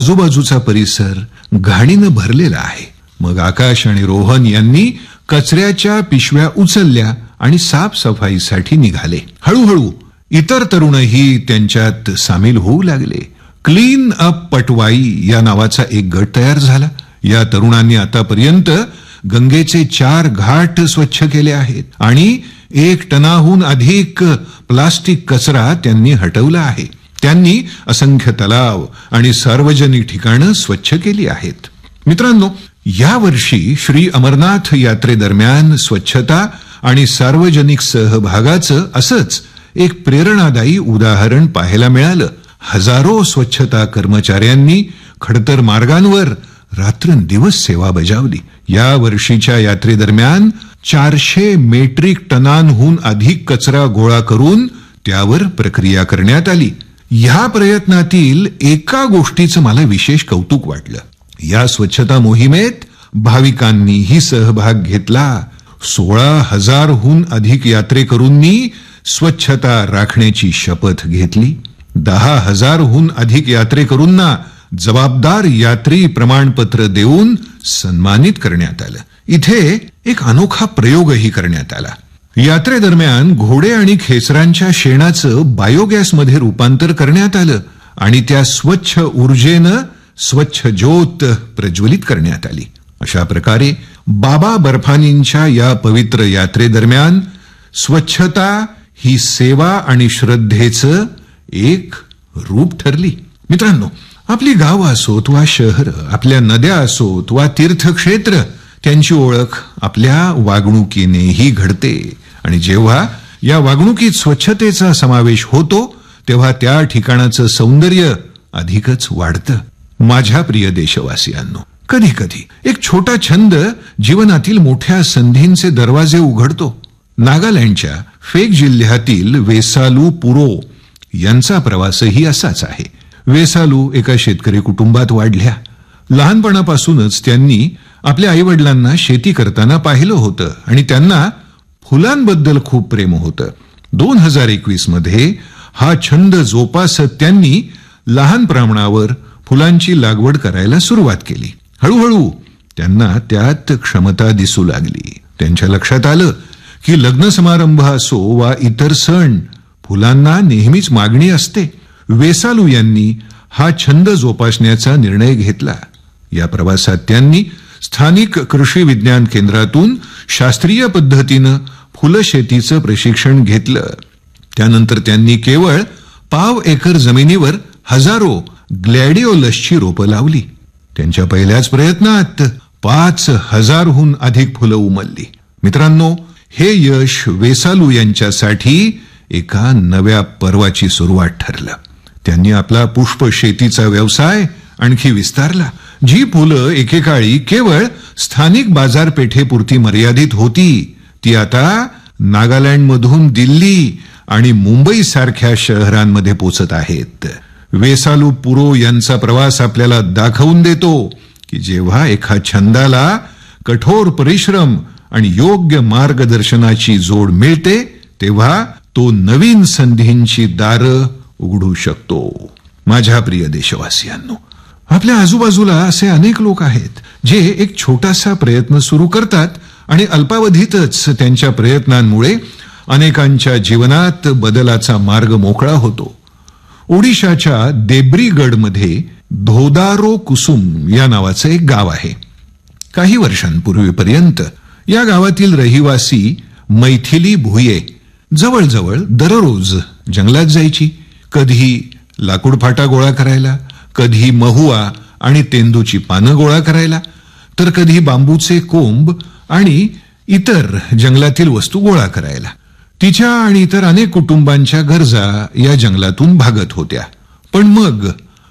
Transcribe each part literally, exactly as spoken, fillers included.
आजूबाजूचा परिसर घाणीनं भरलेला आहे. मग आकाश आणि रोहन यांनी कचऱ्याच्या पिशव्या उचलल्या आणि साफसफाईसाठी निघाले. हळूहळू इतर तरुणही त्यांच्यात सामील होऊ लागले. क्लीन अप पटवाई या नावाचा एक गट तयार झाला. या तरुणांनी आतापर्यंत गंगेचे चार घाट स्वच्छ केले आहेत आणि एक टनाहून अधिक प्लास्टिक कचरा त्यांनी हटवला आहे. त्यांनी असंख्य तलाव आणि सार्वजनिक ठिकाणं स्वच्छ केली आहेत. मित्रांनो, या वर्षी श्री अमरनाथ यात्रेदरम्यान स्वच्छता आणि सार्वजनिक सहभागाचं असंच एक प्रेरणादायी उदाहरण पाहायला मिळालं. हजारो स्वच्छता कर्मचाऱ्यांनी खडतर मार्गांवर रात्रंदिवस सेवा बजावली. या वर्षीच्या यात्रेदरम्यान चारशे मेट्रिक टनांहून अधिक कचरा गोळा करून त्यावर प्रक्रिया करण्यात आली. या प्रयत्नातील एका गोष्टीचं मला विशेष कौतुक वाटलं. या स्वच्छता मोहिमेत भाविकांनीही सहभाग घेतला. सोळा हजारहून अधिक यात्रेकरूंनी स्वच्छता राखण्याची शपथ घेतली. दहा हजारहून अधिक यात्रेकरूंना जबाबदार यात्री प्रमाणपत्र देऊन सन्मानित करण्यात आलं. इथे एक अनोखा प्रयोगही करण्यात आला. यात्रेदरम्यान घोडे आणि खेचरांच्या शेणाचं बायोगॅसमध्ये रूपांतर करण्यात आलं आणि त्या स्वच्छ ऊर्जेनं स्वच्छ ज्योत प्रज्वलित करण्यात आली. अशा प्रकारे बाबा बर्फानींच्या या पवित्र यात्रेदरम्यान स्वच्छता ही सेवा आणि श्रद्धेचं एक रूप ठरली. मित्रांनो, आपली गावं असोत वा शहर, आपल्या नद्या असोत वा तीर्थक्षेत्र, त्यांची ओळख आपल्या वागणुकीनेही घडते. आणि जेव्हा या वागणुकीत स्वच्छतेचा समावेश होतो तेव्हा त्या ठिकाणाचं सौंदर्य अधिकच वाढतं. माझ्या प्रिय देशवासियांनो, कधी कधी एक छोटा छंद जीवनातील मोठ्या संधींचे दरवाजे उघडतो. नागालँडच्या फेक जिल्ह्यातील वेसालू पुरो यांचा प्रवासही असाच आहे. वेसालू एका शेतकरी कुटुंबात वाढल्या. लहानपणापासूनच त्यांनी आपल्या आईवडिलांना शेती करताना पाहिलं होतं आणि त्यांना फुलांबद्दल खूप प्रेम होतं. दोन हजार एकवीस मध्ये हा छंद जोपासत त्यांनी लहान प्रमाणावर फुलांची लागवड करायला सुरुवात केली. हळूहळू त्यांना त्यात क्षमता दिसू लागली. त्यांच्या लक्षात आलं की लग्न समारंभ असो वा इतर सण, फुलांना नेहमीच मागणी असते. वेसालू यांनी हा छंद जोपासण्याचा निर्णय घेतला. या प्रवासात त्यांनी स्थानिक कृषी विज्ञान केंद्रातून शास्त्रीय पद्धतीनं फुलशेतीचं प्रशिक्षण घेतलं. त्यानंतर त्यांनी केवळ पाव एकर जमिनीवर हजारो ग्लॅडिओलसची रोपं लावली. त्यांच्या पहिल्याच प्रयत्नात पाच हजारहून अधिक फुलं उमलली. मित्रांनो, हे यश वेसालू यांच्यासाठी एका नव्या पर्वाची सुरुवात ठरलं. त्यांनी आपला पुष्प शेतीचा व्यवसाय आणखी विस्तारला. जी फुलं एकेकाळी केवळ स्थानिक बाजारपेठेपुरती मर्यादित होती, ती आता नागालँडमधून दिल्ली आणि मुंबई सारख्या शहरांमध्ये पोचत आहेत. वेसालू पुरो यांचा प्रवास आपल्याला दाखवून देतो की जेव्हा एका छंदाला कठोर परिश्रम आणि योग्य मार्गदर्शनाची जोड मिळते तेव्हा तो नवीन संधींची दारं उघडू शकतो. माझ्या प्रिय देशवासियांनो, आपल्या आजूबाजूला असे अनेक लोक आहेत जे एक छोटासा प्रयत्न सुरू करतात आणि अल्पावधीतच त्यांच्या प्रयत्नांमुळे अनेकांच्या जीवनात बदलाचा मार्ग मोकळा होतो. ओडिशाच्या देब्रीगडमध्ये धोदारो कुसुम या नावाचं एक गाव आहे. काही वर्षांपूर्वीपर्यंत या गावातील रहिवासी मैथिली भुये जवळजवळ दररोज जंगलात जायची. कधी लाकूड फाटा गोळा करायला, कधी महुआ आणि तेंदूची पानं गोळा करायला, तर कधी बांबूचे कोंब आणि इतर जंगलातील वस्तू गोळा करायला. तिच्या आणि इतर अनेक कुटुंबांच्या गरजा या जंगलातून भागत होत्या. पण मग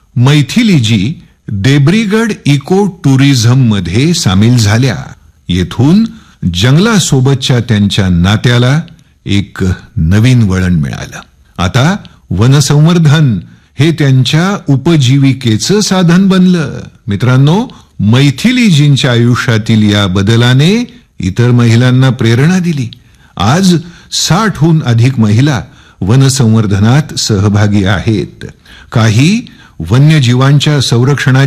मैथिलीजी देब्रीगड इको टुरिझम मध्ये सामील झाल्या. येथून जंगलासोबतच्या त्यांच्या नात्याला एक नवीन वळण मिळालं. आता वनसंवर्धन हे त्यांच्या उपजीविकेचं साधन बनलं. मित्रांनो, मैथिलीजींच्या आयुष्यातील या बदलाने इतर महिलांना प्रेरणा दिली. आज साठहून अधिक महिला वनसंवर्धनात सहभागी आहेत. काही वन्यजीवांच्या संरक्षणाची